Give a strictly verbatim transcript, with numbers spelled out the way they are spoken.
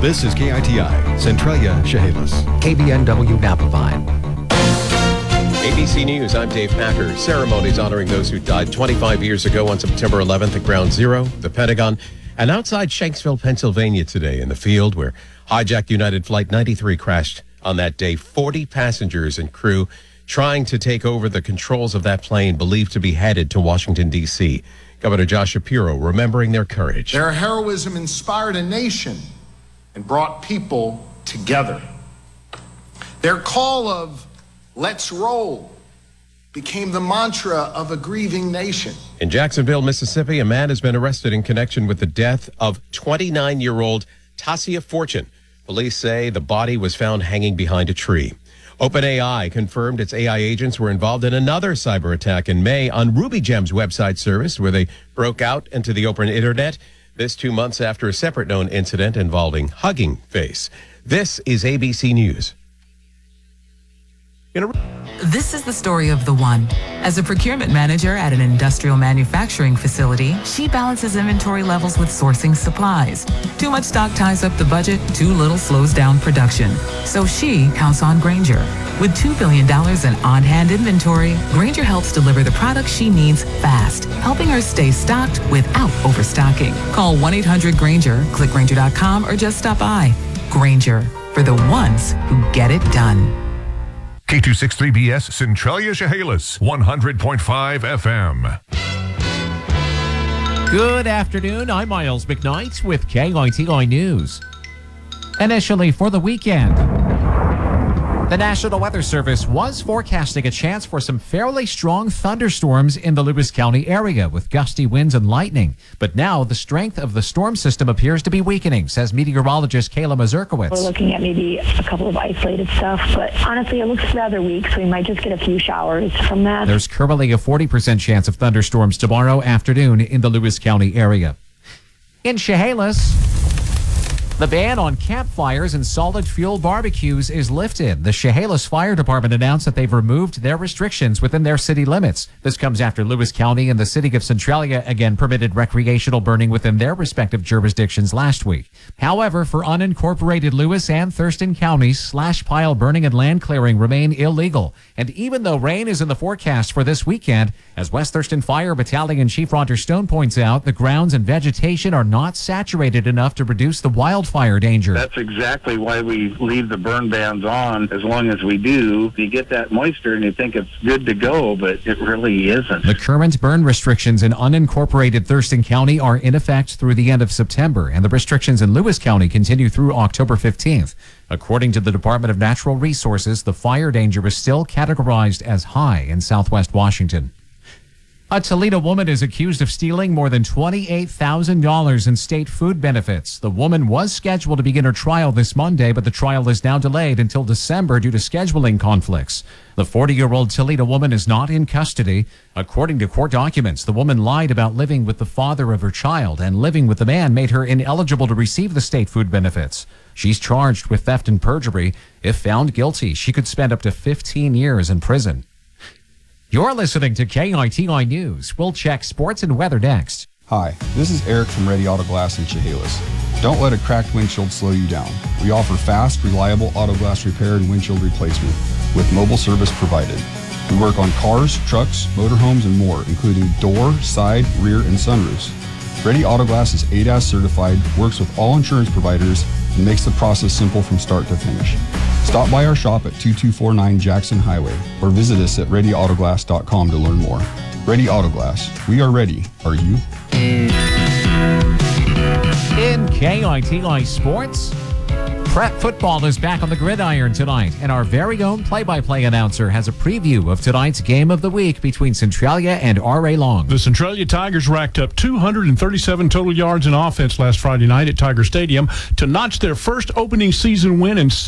This is K I T I, Centralia, Chehalis. K B N W Napa Vine. A B C News, I'm Dave Packer. Ceremonies honoring those who died twenty-five years ago on September eleventh at Ground Zero, the Pentagon, and outside Shanksville, Pennsylvania today in the field where hijacked United Flight ninety-three crashed on that day. forty passengers and crew trying to take over the controls of that plane believed to be headed to Washington, D C Governor Josh Shapiro remembering their courage. Their heroism inspired a nation and brought people together. Their call of "Let's roll" became the mantra of a grieving nation. In Jacksonville, Mississippi, a man has been arrested in connection with the death of twenty-nine-year-old Tasia Fortune. Police say the body was found hanging behind a tree. OpenAI confirmed its A I agents were involved in another cyber attack in May on RubyGem's website service, where they broke out into the open internet. This two months after a separate known incident involving Hugging Face. This is A B C News. This is the story of the one. As a procurement manager at an industrial manufacturing facility, she balances inventory levels with sourcing supplies. Too much stock ties up the budget, too little slows down production. So she counts on Grainger. With two billion dollars in on-hand inventory, Grainger helps deliver the products she needs fast, helping her stay stocked without overstocking. Call one eight hundred Grainger, click Grainger dot com, or just stop by. Grainger, for the ones who get it done. K two sixty-three B S Centralia, Chehalis, one hundred point five F M. Good afternoon. I'm Miles McKnight with K I T I News. Initially for the weekend, the National Weather Service was forecasting a chance for some fairly strong thunderstorms in the Lewis County area with gusty winds and lightning. But now the strength of the storm system appears to be weakening, says meteorologist Kayla Mazurkowitz. We're looking at maybe a couple of isolated stuff, but honestly, it looks rather weak, so we might just get a few showers from that. There's currently a forty percent chance of thunderstorms tomorrow afternoon in the Lewis County area. In Chehalis, the ban on campfires and solid fuel barbecues is lifted. The Chehalis Fire Department announced that they've removed their restrictions within their city limits. This comes after Lewis County and the city of Centralia again permitted recreational burning within their respective jurisdictions last week. However, for unincorporated Lewis and Thurston counties, slash pile burning and land clearing remain illegal. And even though rain is in the forecast for this weekend, as West Thurston Fire Battalion Chief Roger Stone points out, the grounds and vegetation are not saturated enough to reduce the wildfire danger. That's exactly why we leave the burn bans on as long as we do. You get that moisture and you think it's good to go, but it really isn't. The current burn restrictions in unincorporated Thurston County are in effect through the end of September, and the restrictions in Lewis County continue through October fifteenth. According to the Department of Natural Resources, the fire danger is still categorized as high in southwest Washington. A Toledo woman is accused of stealing more than twenty-eight thousand dollars in state food benefits. The woman was scheduled to begin her trial this Monday, but the trial is now delayed until December due to scheduling conflicts. The forty-year-old Toledo woman is not in custody. According to court documents, the woman lied about living with the father of her child, and living with the man made her ineligible to receive the state food benefits. She's charged with theft and perjury. If found guilty, she could spend up to fifteen years in prison. You're listening to K I T I News. We'll check sports and weather next. Hi, this is Eric from Ready Auto Glass in Chehalis. Don't let a cracked windshield slow you down. We offer fast, reliable auto glass repair and windshield replacement with mobile service provided. We work on cars, trucks, motorhomes, and more, including door, side, rear, and sunroofs. Ready Auto Glass is A D A S certified, works with all insurance providers, and makes the process simple from start to finish. Stop by our shop at two two four nine Jackson Highway or visit us at ready auto glass dot com to learn more. Ready Auto Glass. We are ready. Are you? In K I T I Sports, Prep football is back on the gridiron tonight, and our very own play-by-play announcer has a preview of tonight's game of the week between Centralia and R A Long. The Centralia Tigers racked up two hundred thirty-seven total yards in offense last Friday night at Tiger Stadium to notch their first opening season win in